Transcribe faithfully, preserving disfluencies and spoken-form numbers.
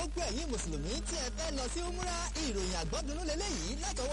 gbogbo ẹ̀yin mùsùlùmí tí ẹ fẹ́ lọ sí umra ìròyìn àgbọ́dúnú lélẹ́yìí látọwọ́